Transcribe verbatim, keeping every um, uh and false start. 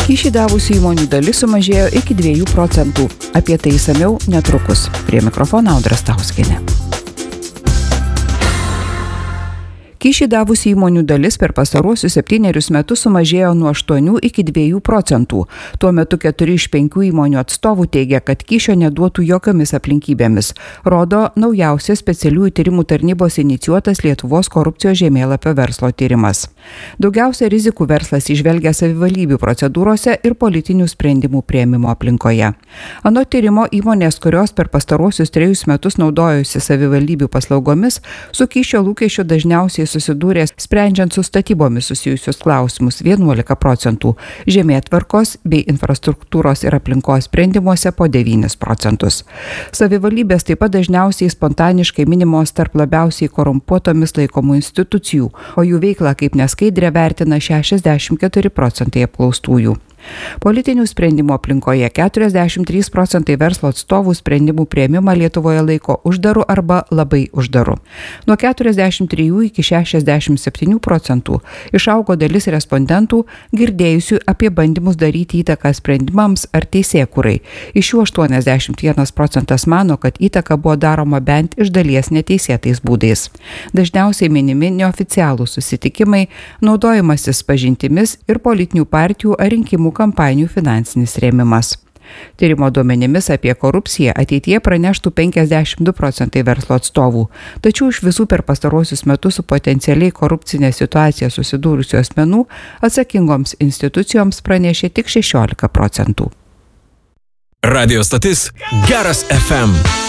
Kyšį davusių įmonių dalis sumažėjo iki dviejų procentų. Apie tai išsamiau netrukus. Prie mikrofono Audra Stauskienė. Kyšį davusių įmonių dalis per pastaruosius septynerius metus sumažėjo nuo aštuonių iki dviejų procentų. Tuo metu keturi iš penkių įmonių atstovų teigia, kad kyšio neduotų jokiomis aplinkybėmis, rodo naujausias specialiųjų tyrimų tarnybos inicijuotas Lietuvos korupcijos žemėlapio verslo tyrimas. Daugiausia rizikų verslas įžvelgia savivaldybių procedūrose ir politinių sprendimų priėmimo aplinkoje. Anot tyrimo, įmonės, kurios per pastaruosius trejus metus naudojosi savivaldybių paslaugomis, su kyšio lūkesčiu dažniausiai susidūrė sprendžiant su statybomis susijusius klausimus vienuolika procentų, žemėtvarkos bei infrastruktūros ir aplinkos sprendimuose po devynis procentus. Savivaldybės taip pat dažniausiai spontaniškai minimos tarp labiausiai korumpuotomis laikomų institucijų, o jų veiklą kaip neskaidrę vertina šešiasdešimt keturi procentai apklaustųjų. Politinių sprendimų aplinkoje keturiasdešimt trys procentai verslo atstovų sprendimų priėmimą Lietuvoje laiko uždaru arba labai uždaru. Nuo keturiasdešimt trijų iki šešiasdešimt septynių procentų išaugo dalis respondentų girdėjusių apie bandymus daryti įtaką sprendimams ar teisėkūrai. Iš jų aštuoniasdešimt vienas procentas mano, kad įtaka buvo daroma bent iš dalies neteisėtais būdais. Dažniausiai minimi neoficialūs susitikimai, naudojimasis pažintimis ir politinių partijų ar rinkimų kampanijų finansinis rėmimas. Tyrimo duomenimis apie korupciją ateityje praneštų penkiasdešimt du procentai verslo atstovų, tačiau iš visų per pastaruosius metus su potencialiai korupcinė situacija susidūrusių asmenų atsakingoms institucijoms pranešė tik šešiolika procentų. Radio stotis Geras F M.